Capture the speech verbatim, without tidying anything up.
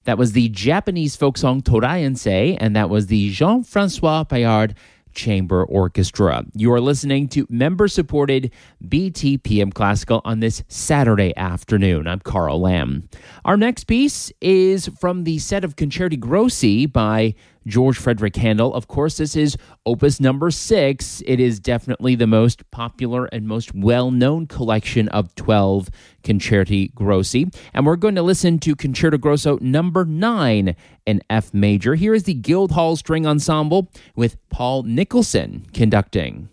That was the Japanese folk song Torayense, and that was the Jean-Francois Paillard Chamber Orchestra. You are listening to member-supported B T P M Classical on this Saturday afternoon. I'm Carl Lamb. Our next piece is from the set of Concerti Grossi by George Frederick Handel. Of course, this is opus number six. It is definitely the most popular and most well-known collection of twelve Concerti Grossi. And we're going to listen to Concerto Grosso number nine in F major. Here is the Guildhall String Ensemble with Paul Nicholson conducting.